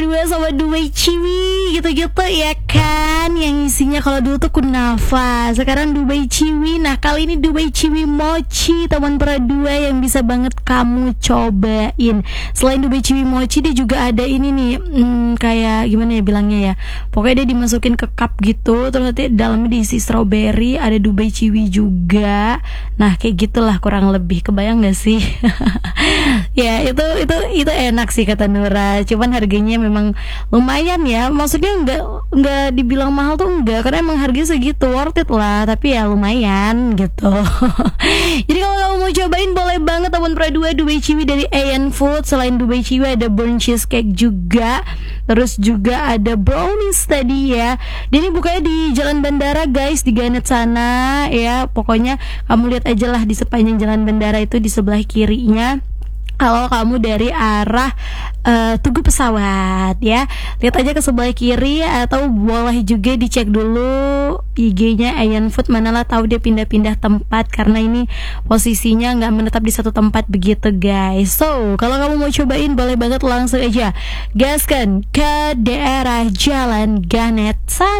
Dua sama Dubai Ciwi gitu-gitu ya kan, yang isinya kalau dulu tuh kunafa, sekarang Dubai Ciwi. Nah kali ini Dubai Ciwi Mochi teman pera dua yang bisa banget kamu cobain. Selain Dubai Ciwi Mochi dia juga ada ini nih, kayak gimana ya bilangnya ya, pokoknya dia dimasukin ke cup gitu, terus nanti dalamnya diisi strawberry, ada Dubai Ciwi juga. Nah kayak gitulah kurang lebih, kebayang gak sih? Ya itu enak sih kata Nura, cuman harganya memang lumayan ya, maksudnya nggak dibilang mahal tuh enggak, karena emang harganya segitu, worth it lah, tapi ya lumayan gitu. Jadi kalau kamu mau cobain boleh banget teman pera dua Dubai Ciwi dari Ayan Food. Selain Dubai Ciwi ada burnt cheesecake juga, terus juga ada brownies tadi ya. Dia ini bukanya di Jalan Bandara guys, di Ganet sana ya. Pokoknya kamu lihat aja lah di sepanjang Jalan Bandara itu, di sebelah kirinya kalau kamu dari arah Tugu Pesawat ya, lihat aja ke sebelah kiri, atau boleh juga dicek dulu IG-nya Ayan Food, manalah tahu dia pindah-pindah tempat karena ini posisinya nggak menetap di satu tempat begitu guys. So kalau kamu mau cobain boleh banget langsung aja gaskan ke daerah Jalan Ganet sana.